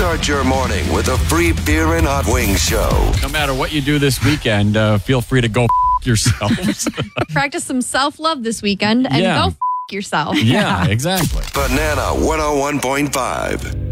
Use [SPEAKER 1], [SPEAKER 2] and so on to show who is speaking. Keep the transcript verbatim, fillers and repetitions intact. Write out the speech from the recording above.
[SPEAKER 1] Start your morning with a free beer and hot wings show.
[SPEAKER 2] No matter what you do this weekend, uh, feel free to go f- yourselves.
[SPEAKER 3] Practice some self-love this weekend and
[SPEAKER 2] Yeah.
[SPEAKER 3] go f- yourself.
[SPEAKER 2] Yeah, exactly.
[SPEAKER 1] Banana one oh one point five.